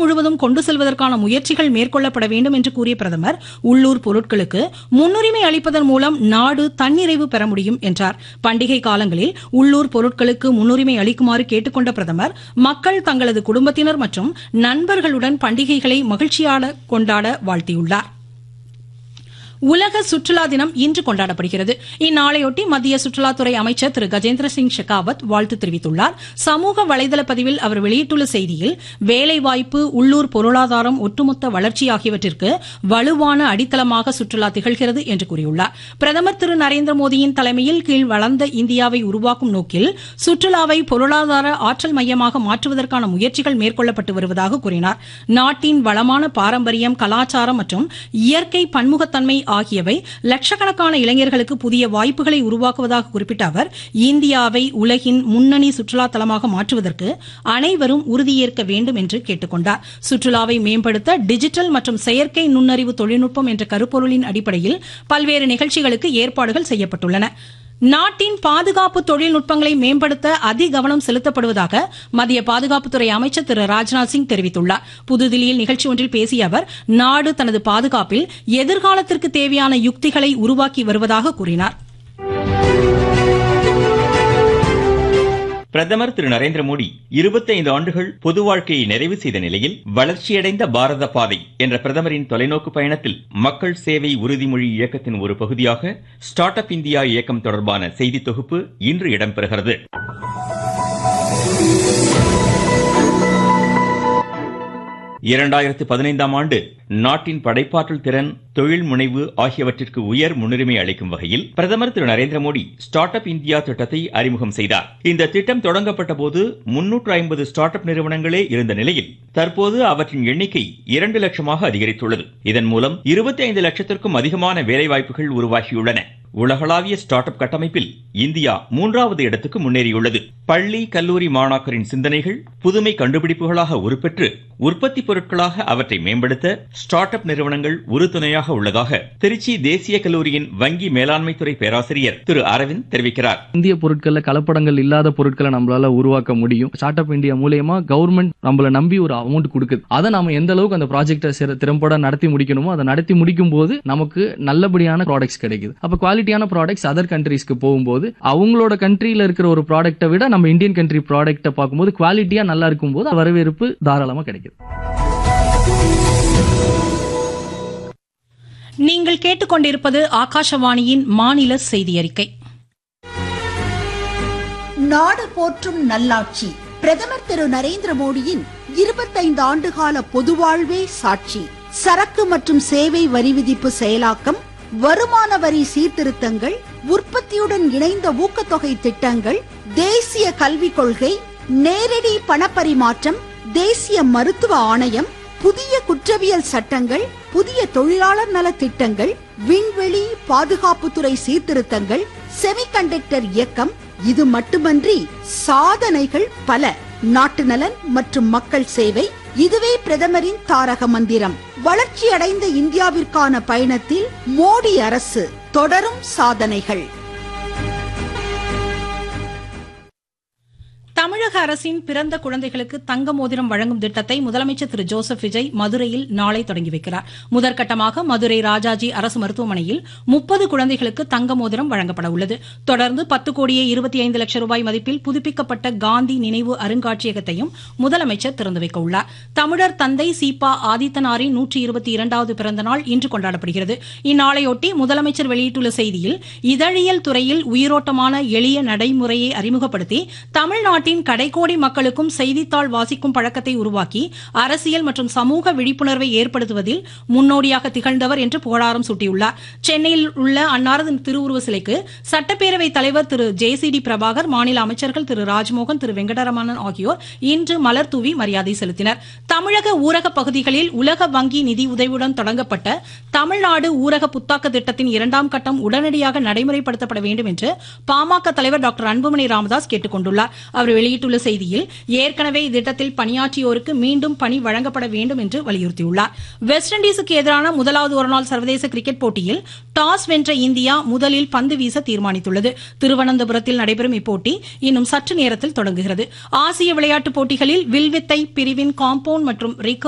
முழுவதும் கொண்டு செல்வதற்கான முயற்சிகள் மேற்கொள்ளப்பட வேண்டும் என்று கூறிய பிரதமர், உள்ளூர் பொருட்களுக்கு முன்னுரிமை அளிப்பதன் மூலம் நாடு தன்னிறைவு பெற முடியும் என்றார். பண்டிகை காலங்களில் உள்ளூர் பொருட்களுக்கு முன்னுரிமை அளிக்குமாறு கேட்டுக்கொண்ட பிரதமர், மக்கள் தங்களது குடும்பத்தினர் மற்றும் நண்பர்களுடன் பண்டிகைகளை மகிழ்ச்சியாக கொண்டாட வாழ்த்தியுள்ளார். உலக சுற்றுலா தினம் இன்று கொண்டாடப்படுகிறது. இந்நாளையொட்டி மத்திய சுற்றுலாத்துறை அமைச்சர் திரு கஜேந்திர சிங் ஷெகாவத் வாழ்த்து தெரிவித்துள்ளார். சமூக வலைதள பதிவில் அவர் வெளியிட்டுள்ள செய்தியில், வேலைவாய்ப்பு, உள்ளூர் பொருளாதாரம், ஒட்டுமொத்த வளர்ச்சி ஆகியவற்றிற்கு வலுவான அடித்தளமாக சுற்றுலா திகழ்கிறது என்று கூறியுள்ளார். பிரதமர் திரு நரேந்திர மோடியின் தலைமையில் கீழ் வளர்ந்த இந்தியாவை உருவாக்கும் நோக்கில் சுற்றுலாவை பொருளாதார ஆற்றல் மையமாக மாற்றுவதற்கான முயற்சிகள் மேற்கொள்ளப்பட்டு வருவதாக கூறினார். நாட்டின் வளமான பாரம்பரியம், கலாச்சாரம் மற்றும் இயற்கை பன்முகத்தன்மை ஆகியவை லட்சக்கணக்கான இளைஞர்களுக்கு புதிய வாய்ப்புகளை உருவாக்குவதாக குறிப்பிட்ட அவர், இந்தியாவை உலகின் முன்னணி சுற்றுலா தலமாக மாற்றுவதற்கு அனைவரும் உறுதியேற்க வேண்டும் என்று கேட்டுக்கொண்டார். சுற்றுலாவை மேம்படுத்த டிஜிட்டல் மற்றும் செயற்கை நுண்ணறிவு தொழில்நுட்பம் என்ற கருப்பொருளின் அடிப்படையில் பல்வேறு நிகழ்ச்சிகளுக்கு ஏற்பாடுகள் செய்யப்பட்டுள்ளன. நாட்டின் பாதுகாப்பு தொழில்நுட்பங்களை மேம்படுத்த அதிகவனம் செலுத்தப்படுவதாக மத்திய பாதுகாப்புத்துறை அமைச்சர் திரு ராஜ்நாத் சிங் தெரிவித்துள்ளார். புதுதில்லியில் நிகழ்ச்சி ஒன்றில் பேசிய அவர், நாடு தனது பாதுகாப்பில் எதிர்காலத்திற்கு தேவையான யுக்திகளை உருவாக்கி வருவதாக கூறினார். பிரதமர் திரு நரேந்திர மோடி 25 ஆண்டுகள் பொது வாழ்க்கையை நிறைவு செய்த நிலையில் வளர்ச்சியடைந்த பாரத பாதை என்ற பிரதமரின் தொலைநோக்கு பயணத்தில் மக்கள் சேவை உறுதிமொழி இயக்கத்தின் ஒரு பகுதியாக ஸ்டார்ட் அப் இந்தியா இயக்கம் தொடர்பான செய்தி தொகுப்பு இன்று இடம்பெறுகிறது. 2015ஆம் ஆண்டு நாட்டின் படைப்பாற்றல் திறன், தொழில் முனைவு ஆகியவற்றிற்கு உயர் முன்னுரிமை அளிக்கும் வகையில் பிரதமர் திரு Narendra Modi start up India திட்டத்தை அறிமுகம் செய்தார். இந்த திட்டம் தொடங்கப்பட்ட போது 350 ஸ்டார்ட் அப் நிறுவனங்களே இருந்த நிலையில் தற்போது அவற்றின் எண்ணிக்கை 2 லட்சமாக அதிகரித்துள்ளது. இதன் மூலம் 25 லட்சத்திற்கும் அதிகமான வேலைவாய்ப்புகள் உருவாகியுள்ளன. உலகளாவிய ஸ்டார்ட் அப் கட்டமைப்பில் இந்தியா 3வது இடத்துக்கு முன்னேறியுள்ளது. பள்ளி, கல்லூரி மாணாக்கரின் சிந்தனைகள் புதுமை கண்டுபிடிப்புகளாக உருப்பெற்று உற்பத்தி பொருட்களாக அவற்றை மேம்படுத்த ஸ்டார்ட் அப் நிறுவனங்கள் உறுதுணையாக உள்ளதாக திருச்சி தேசிய கல்லூரியின் வங்கி மேலாண்மை துறை பேராசிரியர் திரு அரவிந்த் தெரிவிக்கிறார். இந்திய பொருட்கள்ல கலப்படங்கள் இல்லாத பொருட்களை நம்மளால உருவாக்க முடியும். ஸ்டார்ட் அப் இந்தியா மூலமா கவர்மெண்ட் நம்மள நம்பி ஒரு அமௌண்ட் கொடுக்குது. அதை நாம எந்த அளவுக்கு அந்த ப்ராஜெக்டை திறம்பட நடத்தி முடிக்கணுமோ அதை நடத்தி முடிக்கும் போது நமக்கு நல்லபடியான ப்ராடக்ட்ஸ் கிடைக்குது. அப்ப குவாலிட்டியான ப்ராடக்ட்ஸ் அதர் கண்ட்ரீஸ்க்கு போகும்போது அவங்களோட கண்ட்ரியில இருக்கிற ஒரு ப்ராடக்ட்டை விட நம்ம இந்தியன் கண்ட்ரி ப்ராடக்ட்டை பார்க்கும்போது குவாலிட்டியா நல்லா இருக்கும் போது வரவேற்பு தாராளமா கிடைக்குது. நீங்கள் கேட்டுக்கொண்டிருப்பது ஆகாஷவாணியின் மாநில செய்தி அறிக்கை. நாடு போற்றும் நல்லாட்சி. பிரதமர் திரு நரேந்திர மோடியின் 25 ஆண்டுகால பொதுவாழ்வே சாட்சி. சரக்கு மற்றும் சேவை வரி விதிப்பு செயலாக்கம், வருமான வரி சீர்திருத்தங்கள், உற்பத்தியுடன் இணைந்த ஊக்கத்தொகை திட்டங்கள், தேசிய கல்விக் கொள்கை, நேரடி பணப்பரிமாற்றம், தேசிய மருத்துவ ஆணையம், புதிய குற்றவியல் சட்டங்கள், புதிய தொழிலாளர் நல திட்டங்கள், விண்வெளி பாதுகாப்புத்துறை சீர்திருத்தங்கள், செமிகண்டக்டர் இயக்கம். இது மட்டுமன்றி சாதனைகள் பல. நாட்டு நலன் மற்றும் மக்கள் சேவை, இதுவே பிரதமரின் தாரக மந்திரம். வளர்ச்சியடைந்த இந்தியாவிற்கான பயணத்தில் மோடி அரசு தொடரும் சாதனைகள். தமிழக அரசின் பிறந்த குழந்தைகளுக்கு தங்க மோதிரம் வழங்கும் திட்டத்தை முதலமைச்சர் திரு ஜோசப் விஜய் மதுரையில் நாளை தொடங்கி வைக்கிறார். முதற்கட்டமாக மதுரை ராஜாஜி அரசு மருத்துவமனையில் 30 குழந்தைகளுக்கு தங்க மோதிரம் வழங்கப்பட உள்ளது. தொடர்ந்து 10 கோடியே 25 லட்சம் ரூபாய் மதிப்பில் புதுப்பிக்கப்பட்ட காந்தி நினைவு அருங்காட்சியகத்தையும் முதலமைச்சர் திறந்து வைக்க உள்ளார். தமிழர் தந்தை சீபா ஆதித்தனாரின் 122வது பிறந்த நாள் இன்று கொண்டாடப்படுகிறது. இந்நாளையொட்டி முதலமைச்சர் வெளியிட்டுள்ள செய்தியில், இதழியல் துறையில் உயிரோட்டமான எளிய நடைமுறையை அறிமுகப்படுத்தி தமிழ்நாட்டின் கடைக்கோடி மக்களுக்கும் செய்தித்தாள் வாசிக்கும் பழக்கத்தை உருவாக்கி அரசியல் மற்றும் சமூக விழிப்புணர்வை ஏற்படுத்துவதில் முன்னோடியாக திகழ்ந்தவர் என்று புகழாரம் சூட்டியுள்ளார். சென்னையில் உள்ள அன்னாரது திருவுருவ சிலைக்கு சட்டப்பேரவை தலைவர் திரு ஜே.சி.டி. பிரபாகர், மாநில அமைச்சர்கள் திரு ராஜ்மோகன், திரு வெங்கடரமணன் ஆகியோர் இன்று மலர் தூவி மரியாதை செலுத்தினர். தமிழக ஊரக பகுதிகளில் உலக வங்கி நிதி உதவியுடன் தொடங்கப்பட்ட தமிழ்நாடு ஊரக புத்தாக்க திட்டத்தின் 2ஆம் கட்டம் உடனடியாக நடைமுறைப்படுத்தப்பட வேண்டும் என்று பாமக தலைவர் டாக்டர் அன்புமணி ராமதாஸ் கேட்டுக் கொண்டுள்ளார். அவர் வெளியிட்டுள்ள செய்தியில், ஏற்கனவே இத்திட்டத்தில் பணியாற்றியோருக்கு மீண்டும் பணி வழங்கப்பட வேண்டும் என்று வலியுறுத்தியுள்ளார். வெஸ்ட் இண்டீஸுக்கு எதிரான முதலாவது ஒருநாள் சர்வதேச கிரிக்கெட் போட்டியில் டாஸ் வென்ற இந்தியா முதலில் பந்து வீச தீர்மானித்துள்ளது. திருவனந்தபுரத்தில் நடைபெறும் இப்போட்டி இன்னும் சற்று நேரத்தில் தொடங்குகிறது. ஆசிய விளையாட்டுப் போட்டிகளில் வில்வித்தை பிரிவின் காம்பவுண்ட் மற்றும் ரிகர்வ்